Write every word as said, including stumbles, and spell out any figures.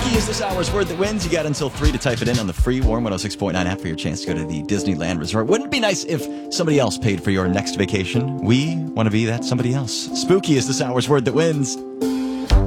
Spooky is this hour's word that wins. You got until three to type it in on the free Warm one oh six point nine app for your chance to go to the Disneyland Resort. Wouldn't it be nice if somebody else paid for your next vacation? We want to be that somebody else. Spooky is this hour's word that wins.